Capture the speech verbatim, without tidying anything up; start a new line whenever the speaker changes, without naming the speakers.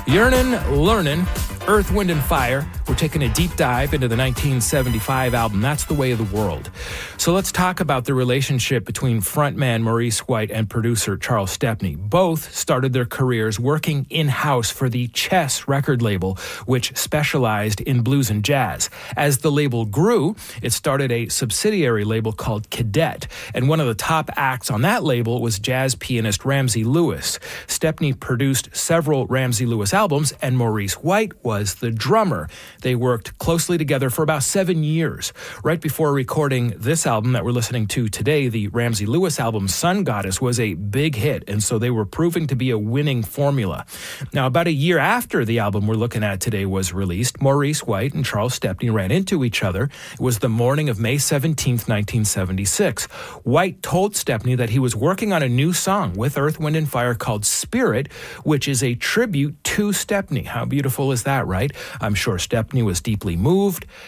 Yearnin', Learnin', Earth, Wind and Fire. We're taking a deep dive into the nineteen seventy-five album, That's the Way of the World. So let's talk about the relationship between frontman Maurice White and producer Charles Stepney. Both started their careers working in-house for the Chess record label, which specialized in blues and jazz. As the label grew, it started a subsidiary label called Cadet, and one of the top acts on that label was jazz pianist Ramsey Lewis. Stepney produced several Ramsey Lewis albums, and Maurice White was the drummer. They worked closely together for about seven years. Right before recording this album that we're listening to today, the Ramsey Lewis album Sun Goddess was a big hit, and so they were proving to be a winning formula. Now, about a year after the album we're looking at today was released, Maurice White and Charles Stepney ran into each other. It was the morning of May seventeenth, nineteen seventy-six. White told Stepney that he was working on a new song with Earth, Wind and Fire called Spirit, which is a tribute to Stepney. How beautiful is that, right? I'm sure Stepney was deeply moved.